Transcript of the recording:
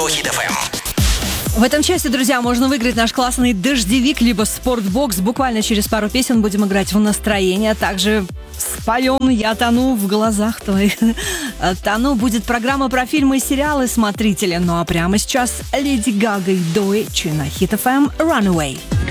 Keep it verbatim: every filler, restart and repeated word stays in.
Радио Хит эф эм. В этом части, друзья, можно выиграть наш классный дождевик, либо спортбокс. Буквально через пару песен будем играть в настроение. Также споем «Я тону в глазах твоих». «Тону» будет программа про фильмы и сериалы «Смотрители». Ну а прямо сейчас Леди Гага и Доэчи на Хит эф эм «Runaway».